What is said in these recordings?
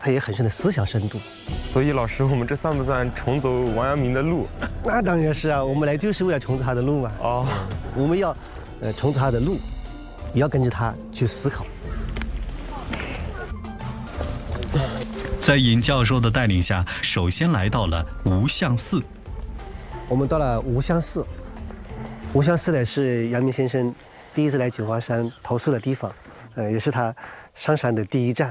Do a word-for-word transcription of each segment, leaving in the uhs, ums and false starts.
它也很深的思想深度。 所以老师，我们这算不算重走王阳明的路？ 那当然是啊，我们来就是为了重走他的路嘛。 哦， 我们要呃重走他的路，也要跟着他去思考。 在尹教授的带领下，首先来到了无相寺。 我们到了无相寺，无相寺呢是阳明先生第一次来九华山投宿的地方，呃，也是他上山的第一站。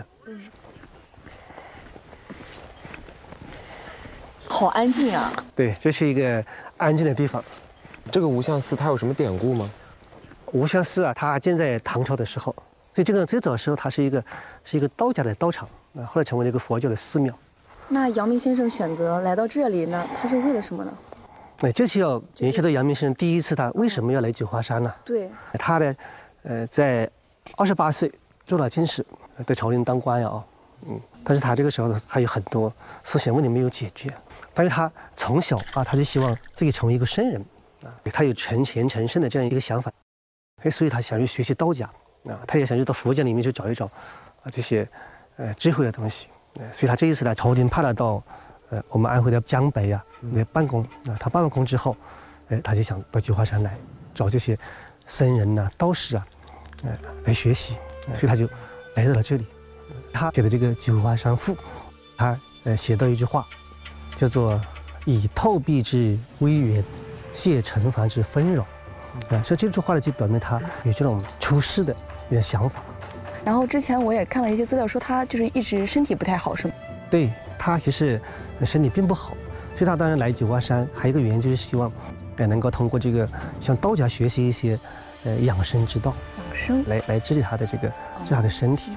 好安静啊！ 对，这是一个安静的地方。 这个无相寺它有什么典故吗？ 无相寺啊，它建在唐朝的时候，所以这个最早的时候它是一个是一个道家的道场，啊，后来成为了一个佛教的寺庙。 那阳明先生选择来到这里呢，他是为了什么呢？ 那这是要联系到阳明先生第一次他为什么要来九华山呢？ 对， 他呢，呃，在二十八岁中了进士，在朝廷当官呀啊，嗯，但是他这个时候还有很多思想问题没有解决，但是他从小啊，他就希望自己成为一个圣人啊，他有成贤成圣的这样一个想法，哎，所以他想去学习道家啊，他也想去到佛教里面去找一找啊这些呃智慧的东西，所以他这一次来朝廷派他到呃我们安徽的江北啊来办公啊，他办完工之后，哎，他就想到九华山来找这些僧人呐、道士啊，呃来学习，所以他就来到了这里。他写的这个《九华山赋》，他呃写到一句话，叫做“以透壁之微圆，谢尘凡之纷扰”，啊，所以这句话呢就表明他有这种出世的一种想法。 然后之前我也看了一些资料，说他就是一直身体不太好，是吗？ 对，他其实身体并不好，所以他当然来九华山，还有一个原因就是希望，呃，能够通过这个向道家学习一些，呃，养生之道， 养生来来治理他的这个治他的身体。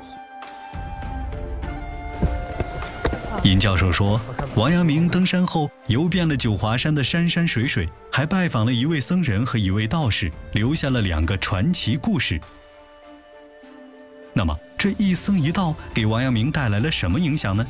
尹教授说，王阳明登山后游遍了九华山的山山水水，还拜访了一位僧人和一位道士，留下了两个传奇故事。那么，这一僧一道给王阳明带来了什么影响呢？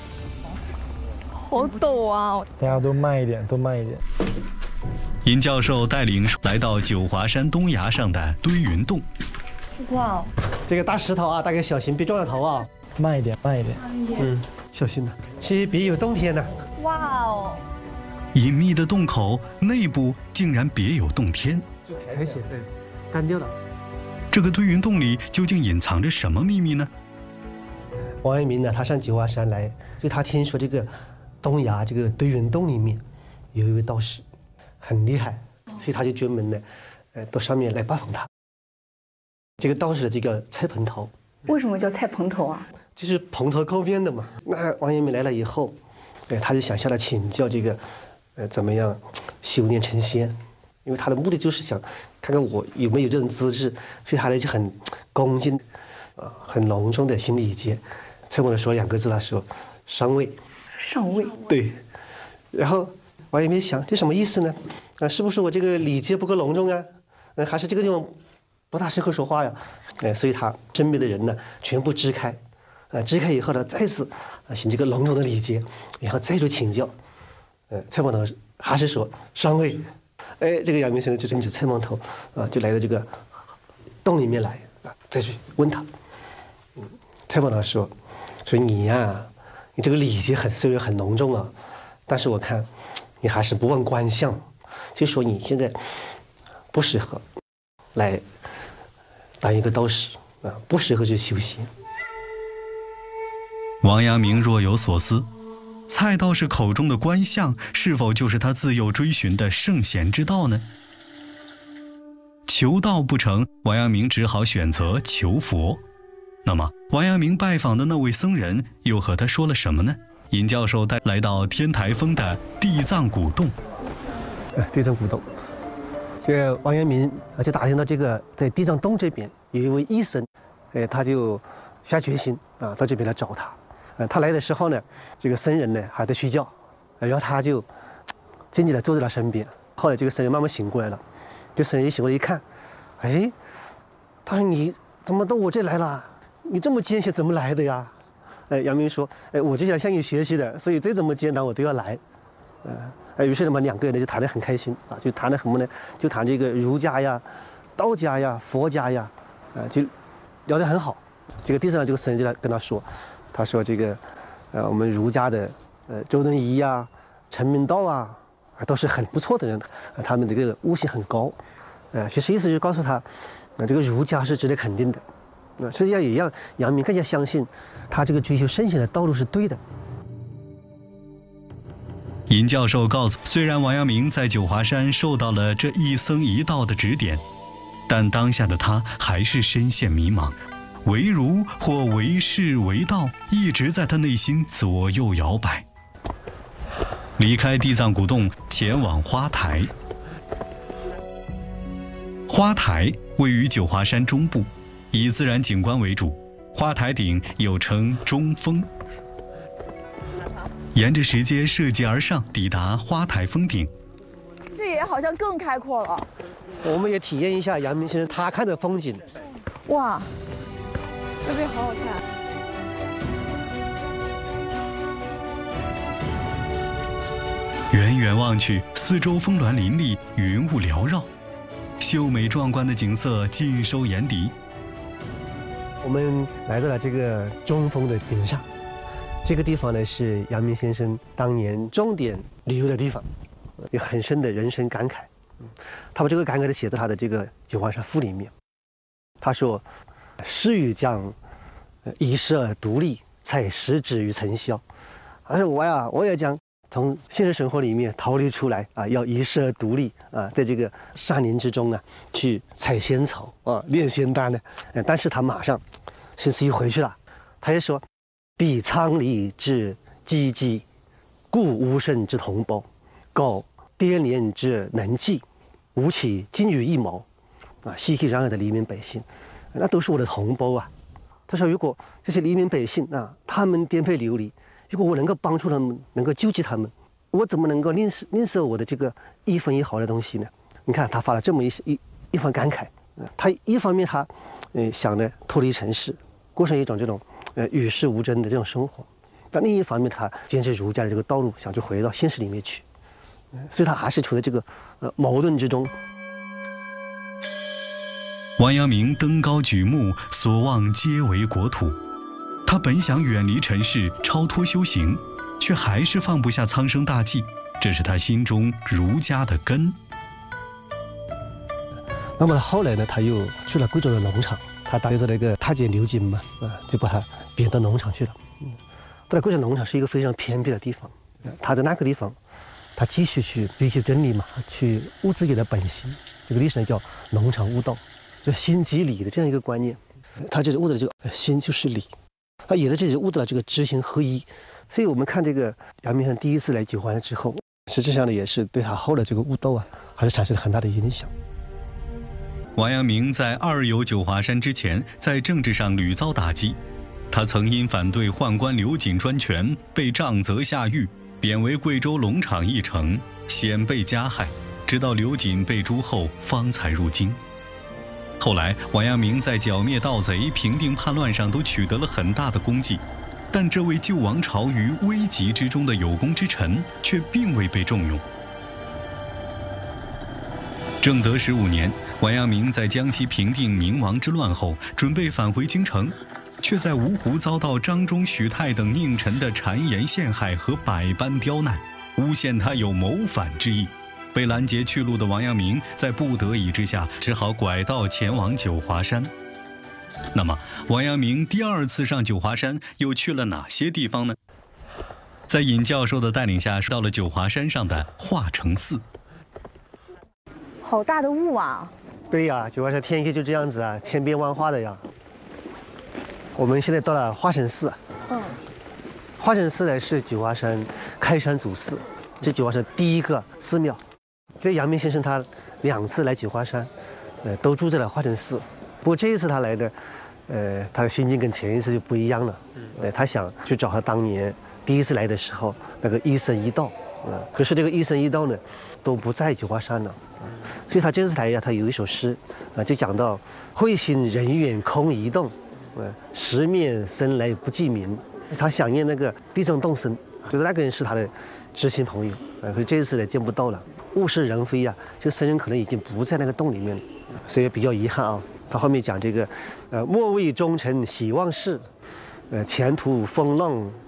好陡啊！ 大家都慢一点，都慢一点。 尹教授带领来到九华山东崖上的堆云洞。 哇， 这个大石头啊，大家小心别撞到头啊！ 慢一点，慢一点。 嗯，小心呐，其实别有洞天呐。 哇哦！ 隐秘的洞口内部竟然别有洞天， 苔藓对，干掉了。 这个堆云洞里究竟隐藏着什么秘密呢？ 王阳明呢，他上九华山来，就他听说这个东崖这个堆云洞里面有一位道士很厉害，所以他就专门呢，呃，到上面来拜访他。这个道士就叫蔡蓬头。 为什么叫蔡蓬头啊？ 就是蓬头垢面的嘛。那王阳明来了以后，哎，他就想向他请教这个，呃，怎么样修炼成仙，因为他的目的就是想看看我有没有这种资质，所以他呢就很恭敬，啊、呃，很隆重的行礼节。蔡蓬头说两个字，他说上位。 上位。 对。然后王阳明想，这什么意思呢？啊，是不是我这个礼节不够隆重啊？呃，还是这个地方不大适合说话呀？哎，所以他身边的人呢全部支开。呃，支开以后呢，再次啊行这个隆重的礼节，然后再做请教。呃，蔡蒙头还是说上位。哎，这个阳明先生就跟着蔡蒙头啊，就来到这个洞里面来啊，再去问他。嗯，蔡蒙头说说你呀、啊，你这个礼节很虽然很隆重啊，但是我看你还是不忘观相，就说你现在不适合来当一个道士啊，不适合去修行。 王阳明若有所思，蔡道士口中的观相，是否就是他自幼追寻的圣贤之道呢？求道不成，王阳明只好选择求佛。那么，王阳明拜访的那位僧人又和他说了什么呢？尹教授带来到天台峰的地藏古洞。 呃，地藏古洞，这王阳明啊就打听到这个在地藏洞这边有一位医生，哎，他就下决心啊到这边来找他。呃，他来的时候呢，这个僧人呢还在睡觉，然后他就静静地坐在他身边。后来这个僧人慢慢醒过来了，这僧人一醒过来一看，哎，他说你怎么到我这来了？你这么艰险怎么来的呀？哎，阳明说，哎，我就想向你学习的，所以再怎么艰难我都要来。呃，哎，于是呢嘛，两个人呢就谈得很开心啊，就谈的什么呢？就谈这个儒家呀、道家呀、佛家呀，啊、呃，就聊得很好。这个地上这个僧人就来跟他说。他说：“这个， 呃，我们儒家的呃周敦颐啊、陈明道啊，都是很不错的人，呃、他们这个悟性很高。呃，其实意思就是告诉他，呃，这个儒家是值得肯定的。那、呃、实际上也让阳明更加相信，他这个追求圣贤的道路是对的。 尹教授告诉，虽然王阳明在九华山受到了这一僧一道的指点，但当下的他还是深陷迷茫，为儒或为士为道一直在他内心左右摇摆。离开地藏古洞，前往花台。花台位于九华山中部，以自然景观为主，花台顶又称中峰。沿着石阶涉级而上，抵达花台峰顶。 这也好像更开阔了。 我们也体验一下阳明先生他看的风景。 哇，那边好好看。 远远望去，四周峰峦林立，云雾缭绕，秀美壮观的景色尽收眼底。 我们来到了这个中峰的顶上。这个地方呢是阳明先生当年重点旅游的地方，有很深的人生感慨。他把这个感慨的写在他的这个《九华山赋》里面。他说：“诗与将，以诗而独立，才实止于尘嚣。”他说我呀，我也将从现实生活里面逃离出来啊，要以诗而独立啊，在这个山林之中啊，去采仙草啊，炼仙丹呢。但是他马上心思一回去了，他就说。彼苍离之积积，故无甚之同胞；告颠连之能济，吾岂金羽一毛？啊，熙熙攘攘的黎民百姓，那都是我的同胞啊。他说，如果这些黎民百姓啊，他们颠沛流离，如果我能够帮助他们，能够救济他们，我怎么能够吝啬吝啬我的这个一分一毫的东西呢？你看，他发了这么一一一番感慨。他一方面他，呃，想着脱离尘世，过上一种这种。呃，与世无争的这种生活，但另一方面，他坚持儒家的这个道路，想去回到现实里面去，所以他还是处在这个呃矛盾之中。 王阳明登高举目，所望皆为国土。他本想远离尘世，超脱修行，却还是放不下苍生大计，这是他心中儒家的根。 那么后来呢，他又去了贵州的农场。他带着那个太监刘瑾嘛，啊，就把他贬到农场去了。嗯，到了贵州农场是一个非常偏僻的地方，他在那个地方，他继续去追求真理嘛，去悟自己的本心。这个历史呢叫农场悟道，就心即理的这样一个观念。他这里悟的这个心就是理，他也在这里悟到了这个知行合一。所以我们看这个阳明先生第一次来九华山之后，实质上呢也是对他后来这个悟道啊，还是产生了很大的影响。 王阳明在二游九华山之前，在政治上屡遭打击。他曾因反对宦官刘瑾专权，被杖责下狱，贬为贵州龙场驿丞，险被加害。直到刘瑾被诛后，方才入京。后来，王阳明在剿灭盗贼、平定叛乱上都取得了很大的功绩，但这位救王朝于危急之中的有功之臣，却并未被重用。正德十五年，王阳明在江西平定明王之乱后，准备返回京城，却在芜湖遭到张忠、许泰等佞臣的谗言陷害和百般刁难，诬陷他有谋反之意。被拦截去路的王阳明在不得已之下，只好拐道前往九华山。那么，王阳明第二次上九华山又去了哪些地方呢？在尹教授的带领下，到了九华山上的化成寺。 好大的雾啊！ 对呀，九华山天气就这样子啊，千变万化的呀。我们现在到了化成寺。 嗯。 化成寺呢是九华山开山祖寺，是九华山第一个寺庙。这阳明先生他两次来九华山，呃，都住在了化成寺。不过这一次他来的，呃，他的心境跟前一次就不一样了。呃，他想去找他当年第一次来的时候那个一僧一道。呃，可是这个一僧一道呢，都不在九华山了。所以他这次来呀，他有一首诗啊，就讲到会心人远空一动，呃，十面僧来不记名。他想念那个地藏洞僧，就是那个人是他的知心朋友，呃，可是这一次呢见不到了。物是人非呀，这个僧人可能已经不在那个洞里面了，所以比较遗憾啊。他后面讲这个，呃，莫为忠臣喜忘事，呃，前途风浪